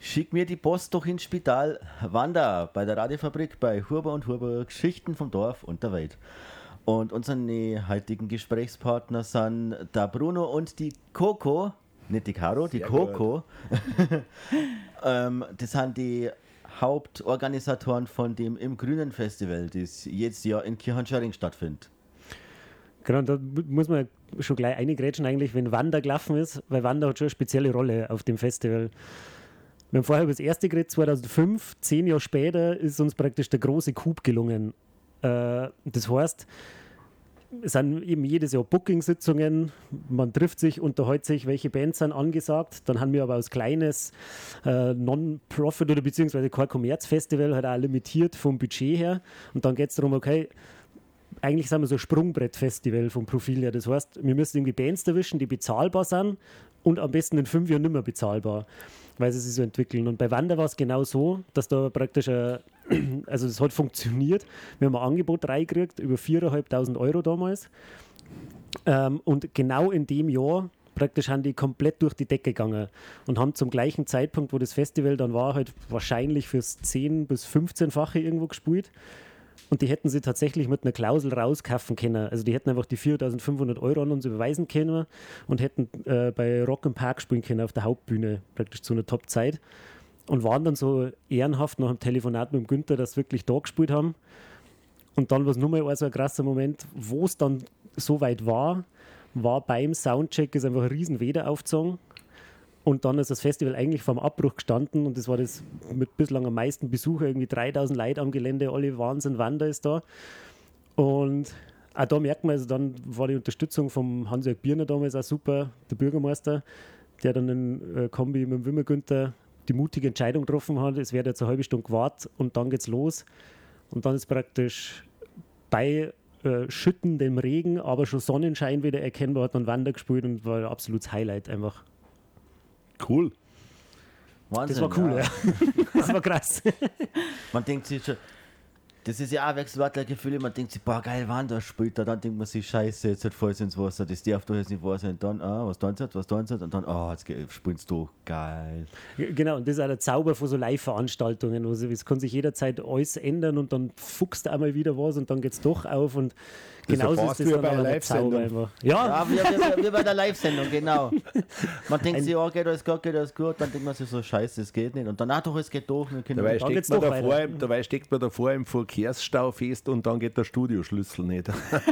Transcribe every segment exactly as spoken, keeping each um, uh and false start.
Schick mir die Post doch ins Spital. Wanda bei der Radiofabrik bei Huber und Huber, Geschichten vom Dorf und der Welt. Und unsere heutigen Gesprächspartner sind der Bruno und die Coco, nicht die Caro, die Sehr Coco. ähm, das sind die Hauptorganisatoren von dem Im Grünen Festival, das jedes Jahr in Kirchhorn-Schöring stattfindet. Genau, da muss man schon gleich eingrätschen eigentlich, wenn Wanda gelaufen ist, weil Wanda hat schon eine spezielle Rolle auf dem Festival. Wir haben vorher über das erste geredet, zweitausendfünf, zehn Jahre später ist uns praktisch der große Coup gelungen. Äh, das heißt, es sind eben jedes Jahr Booking-Sitzungen, man trifft sich, unterhält sich, welche Bands sind angesagt. Dann haben wir aber als kleines äh, Non-Profit- oder beziehungsweise kein Kommerzfestival halt auch limitiert vom Budget her. Und dann geht es darum, okay, eigentlich sind wir so ein Sprungbrettfestival vom Profil her. Das heißt, wir müssen irgendwie Bands erwischen, die bezahlbar sind und am besten in fünf Jahren nicht mehr bezahlbar, weil sie sich so entwickeln. Und bei Wanda war es genau so, dass da praktisch, ein, also das hat funktioniert. Wir haben ein Angebot reingekriegt, über viertausendfünfhundert Euro damals. Ähm, und genau in dem Jahr praktisch haben die komplett durch die Decke gegangen und haben zum gleichen Zeitpunkt, wo das Festival dann war, halt wahrscheinlich fürs zehn- bis fünfzehnfache irgendwo gespielt. Und die hätten sie tatsächlich mit einer Klausel rauskaufen können. Also die hätten einfach die viertausendfünfhundert Euro an uns überweisen können und hätten äh, bei Rock im Park spielen können auf der Hauptbühne, praktisch zu einer Top-Zeit. Und waren dann so ehrenhaft nach dem Telefonat mit dem Günther, dass sie wirklich da gespielt haben. Und dann war es nochmal so ein krasser Moment, wo es dann so weit war, war beim Soundcheck ist einfach ein riesen Weder aufgezogen. Und dann ist das Festival eigentlich vor dem Abbruch gestanden und das war das mit bislang am meisten Besucher, irgendwie dreitausend Leute am Gelände, alle Wahnsinn, Wanda ist da. Und auch da merkt man, also dann war die Unterstützung vom Hans-Jörg Bierner damals auch super, der Bürgermeister, der dann in äh, Kombi mit dem Wimmer Günther die mutige Entscheidung getroffen hat, es wird jetzt eine halbe Stunde gewartet und dann geht's los. Und dann ist praktisch bei äh, schüttendem Regen, aber schon Sonnenschein wieder erkennbar, hat dann Wanda gespielt und war ein absolutes Highlight einfach. Cool. Wahnsinn, Das war cool, ja. ja. Das war krass. Man denkt sich schon, das ist ja auch Wechselwartler-Gefühl, man denkt sich, boah, geil, Wanda spielt da, dann denkt man sich, scheiße, jetzt hat voll ins Wasser, das darf doch jetzt nicht wahr sein, dann, ah, was tun sie, was tun sie, und dann, ah, jetzt spielen sie doch, geil. Genau, und das ist auch der Zauber von so Live-Veranstaltungen, also es kann sich jederzeit alles ändern und dann fuchst einmal wieder was und dann geht es doch auf und Das ist genauso ja ist fast das wie dann bei auch einer der Zauber Live-Sendung. einfach. Ja, Ja, wie, wie, wie bei der Live-Sendung, genau. Man denkt sich, ja, geht alles gut, geht alles gut, dann denkt man sich so, scheiße, es geht nicht, und dann, ah, doch, es geht doch, wir können Dabei dann geht's steckt, man doch davor, weiter. im, dabei steckt man davor im Verkehrsstau fest und dann geht der Studioschlüssel nicht.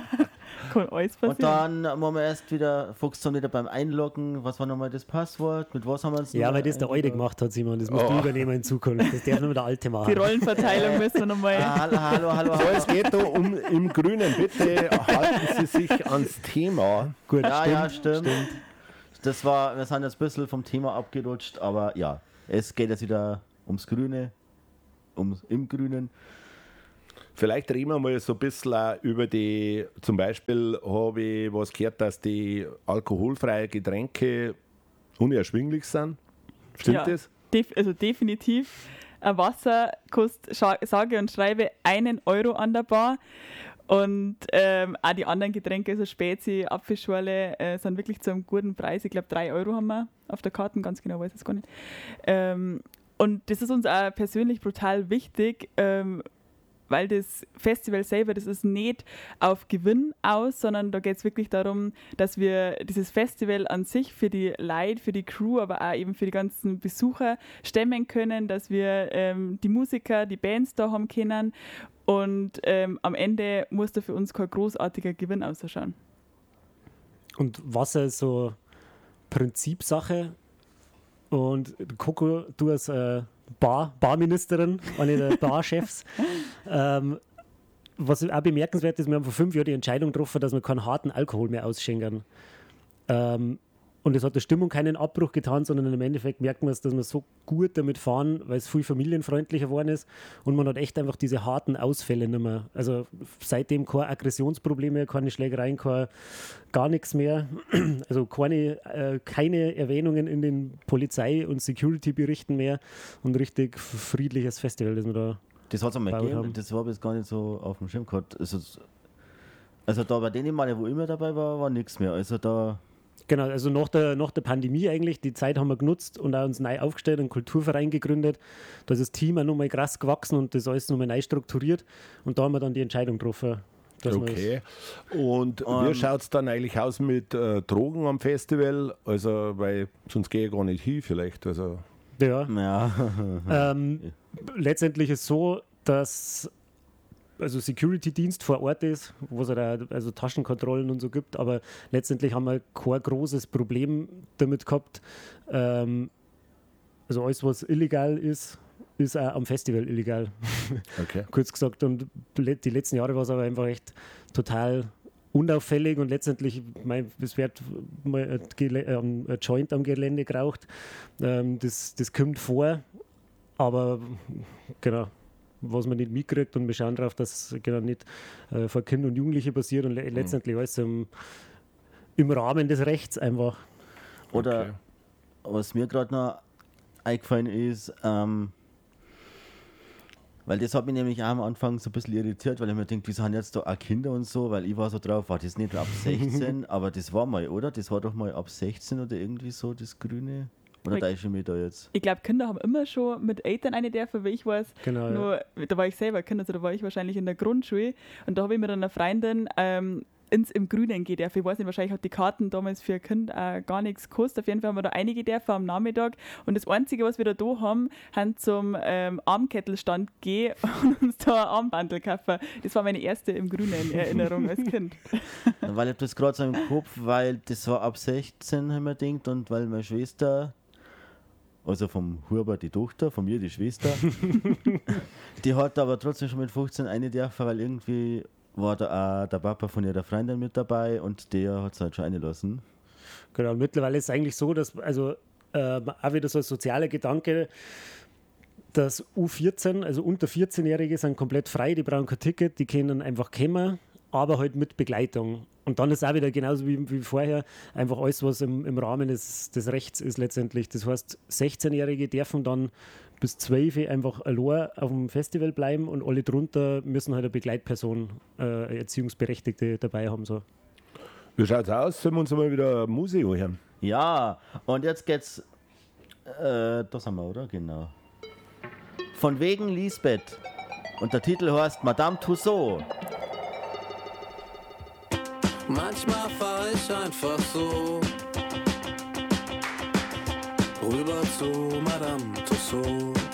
Kann alles Und passieren. dann muss man erst wieder, fuchst dann wieder beim Einloggen, was war nochmal das Passwort, mit was haben wir uns ja, noch weil das der Alte gemacht hat, Simon, das musst Oh. du übernehmen in Zukunft, das darf nur der Alte machen. Die Rollenverteilung müssen wir nochmal. Ah, hallo, hallo, hallo, So, hallo. es geht da um im Grünen. Bitte halten Sie sich ans Thema. Gut, Ja, stimmt, ja, stimmt. Das war, wir sind jetzt ein bisschen vom Thema abgerutscht, aber ja, es geht jetzt wieder ums Grüne, ums im Grünen. Vielleicht reden wir mal so ein bisschen auch über die, zum Beispiel habe ich was gehört, dass die alkoholfreien Getränke unerschwinglich sind. Stimmt Ja. das? Def also definitiv. Ein Wasser kostet scha- sage und schreibe einen Euro an der Bar. Und ähm, auch die anderen Getränke, also Spezi, Apfelschorle, äh, sind wirklich zu einem guten Preis. Ich glaube, drei Euro haben wir auf der Karte, ganz genau weiß ich es gar nicht. Ähm, und das ist uns auch persönlich brutal wichtig, ähm, weil das Festival selber, das ist nicht auf Gewinn aus, sondern da geht es wirklich darum, dass wir dieses Festival an sich für die Leute, für die Crew, aber auch eben für die ganzen Besucher stemmen können, dass wir ähm, die Musiker, die Bands da haben können und ähm, am Ende muss da für uns kein großartiger Gewinn ausschauen. Und Wasser ist so Prinzipsache. Und Coco, du als äh, Bar, Barministerin, eine der Barchefs, ähm, was auch bemerkenswert ist, wir haben vor fünf Jahren die Entscheidung getroffen, dass wir keinen harten Alkohol mehr ausschenken. Ähm, und es hat der Stimmung keinen Abbruch getan, sondern im Endeffekt merkt man es, dass wir so gut damit fahren, weil es viel familienfreundlicher geworden ist und man hat echt einfach diese harten Ausfälle nicht mehr. Also seitdem keine Aggressionsprobleme, keine Schlägereien, kein, gar nichts mehr. Also keine, äh, keine Erwähnungen in den Polizei- und Security-Berichten mehr und richtig friedliches Festival, das wir da Das hat es einmal Baut gegeben, haben. das habe ich jetzt gar nicht so auf dem Schirm gehabt. Also, also da bei denen Male, wo ich immer dabei war, war nichts mehr. Also da, Genau, also nach der, nach der Pandemie eigentlich, die Zeit haben wir genutzt und auch uns neu aufgestellt, einen Kulturverein gegründet. Da ist das Team auch nochmal krass gewachsen und das alles nochmal neu strukturiert und da haben wir dann die Entscheidung getroffen. Okay. Und Um, wie schaut es dann eigentlich aus mit äh, Drogen am Festival? Also, weil sonst gehe ich gar nicht hin vielleicht. Also. Ja. Ja. ähm, letztendlich ist es so, dass also Security-Dienst vor Ort ist, wo es halt auch, also Taschenkontrollen und so gibt, aber letztendlich haben wir kein großes Problem damit gehabt. Ähm, also alles, was illegal ist, ist auch am Festival illegal. Okay. Kurz gesagt. Und die letzten Jahre war es aber einfach echt total unauffällig und letztendlich, mein, es wird mal ein, Gele- ähm, ein Joint am Gelände geraucht. Ähm, das, das kommt vor, aber genau, was man nicht mitkriegt und wir schauen darauf, dass genau nicht äh, vor Kindern und Jugendlichen passiert und le- letztendlich alles im, im Rahmen des Rechts einfach. Oder Okay. was mir gerade noch eingefallen ist, ähm, weil das hat mich nämlich auch am Anfang so ein bisschen irritiert, weil ich mir denke, wieso haben jetzt da auch Kinder und so, weil ich war so drauf, war das nicht ab sechzehn, aber das war mal, oder? Das war doch mal ab sechzehn oder irgendwie so, das Grüne. Oder Ich- da ist schon mir da jetzt. Ich glaube, Kinder haben immer schon mit Eltern eine dürfen, wie ich weiß. Genau, Nur, da war ich selber Kind, also da war ich wahrscheinlich in der Grundschule und da habe ich mit einer Freundin ähm, ins im Grünen gehen dürfen. Ich weiß nicht, wahrscheinlich hat die Karten damals für ein Kind äh, gar nichts gekostet. Auf jeden Fall haben wir da einige dürfen am Nachmittag. Und das Einzige, was wir da, da haben, haben zum ähm, Armkettelstand gehen und uns da ein Armbandel kaufen. Das war meine erste im Grünen Erinnerung als Kind. Weil ich hab das gerade so im Kopf, weil das war ab sechzehn, haben wir gedacht, und weil meine Schwester, also vom Huber die Tochter, von mir die Schwester, die hat aber trotzdem schon mit fünfzehn eine dürfen, weil irgendwie war da auch der Papa von ihrer Freundin mit dabei und der hat es halt schon reingelassen. Genau, und mittlerweile ist es eigentlich so, dass, also ähm, auch wieder so ein sozialer Gedanke, dass U vierzehn, also unter vierzehn-Jährige sind komplett frei, die brauchen kein Ticket, die können einfach kommen, aber halt mit Begleitung. Und dann ist auch wieder genauso wie, wie vorher einfach alles, was im, im Rahmen des, des Rechts ist letztendlich. Das heißt, sechzehn-Jährige dürfen dann bis zwölf einfach allein auf dem Festival bleiben und alle drunter müssen halt eine Begleitperson, äh, eine Erziehungsberechtigte dabei haben. So. Wie schaut es aus? Sollen wir uns mal wieder ein Museum hören? Ja, und jetzt geht's. Äh, da sind wir, oder? Genau. Von wegen Lisbeth. Und der Titel heißt Madame Tussaud. Manchmal fahr ich einfach so rüber zu Madame Tussaud.